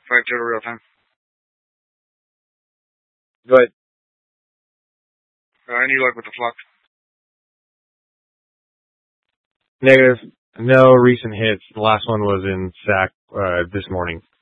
5 total real time. Good. Any luck with the flux? Negative. No recent hits. The last one was in SAC this morning.